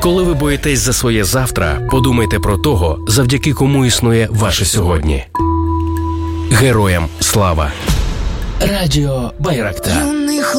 Коли ви боїтесь за своє завтра, подумайте про того, завдяки кому існує ваше сьогодні. Героям слава. Радіо Байрактар.